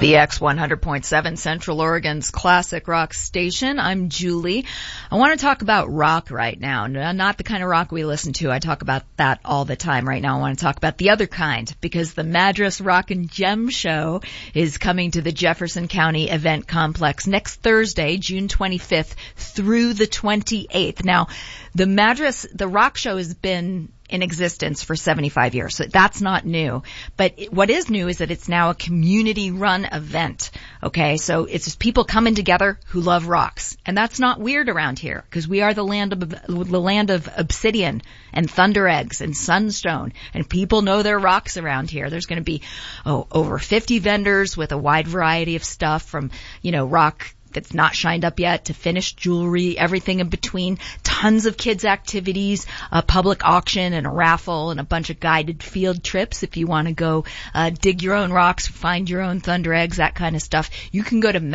The X 100.7, Central Oregon's classic rock station. I'm Julie. I want to talk about rock right now. Not the kind of rock we listen to. I talk about that all the time. Right now I want to talk about the other kind, because the Madras Rock and Gem Show is coming to the Jefferson County Event Complex next Thursday, June 25th through the 28th. Now, the rock show has been in existence for 75 years. So that's not new. But what is new is that it's now a community-run event. Okay, so it's just people coming together who love rocks. And that's not weird around here, because we are the land of obsidian and thunder eggs and sunstone. And people know their rocks around here. There's going to be over 50 vendors with a wide variety of stuff from, rock that's not shined up yet to finished jewelry, everything in between, tons of kids activities, a public auction and a raffle and a bunch of guided field trips if you want to go dig your own rocks, find your own thunder eggs, that kind of stuff. You can go to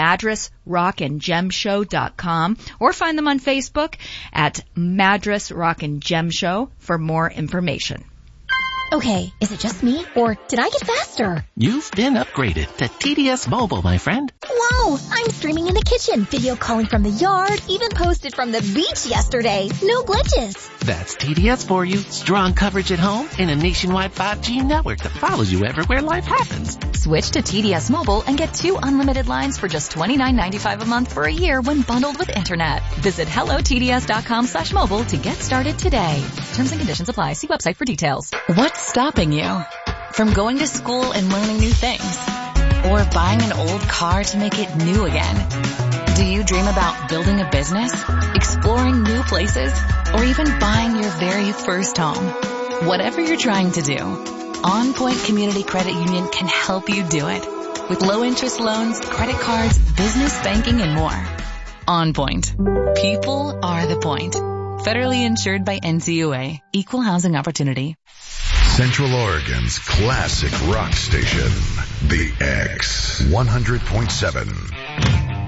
MadrasRockandGemShow.com or find them on Facebook at Madras Rock and Gem Show for more information. Okay, is it just me, or did I get faster? You've been upgraded to TDS Mobile, my friend. Whoa, I'm streaming in the kitchen, video calling from the yard, even posted from the beach yesterday. No glitches. That's TDS for you. Strong coverage at home and a nationwide 5G network that follows you everywhere life happens. Switch to TDS Mobile and get 2 unlimited lines for just $29.95 a month for a year when bundled with internet. Visit hellotds.com/mobile to get started today. Terms and conditions apply. See website for details. What's stopping you from going to school and learning new things, or buying an old car to make it new again? Do you dream about building a business, exploring new places, or even buying your very first home? Whatever you're trying to do, On Point Community Credit Union can help you do it with low interest loans, credit cards, business banking, and more. On Point. People are the point. Federally insured by NCUA. Equal housing opportunity. Central Oregon's classic rock station, The X 100.7.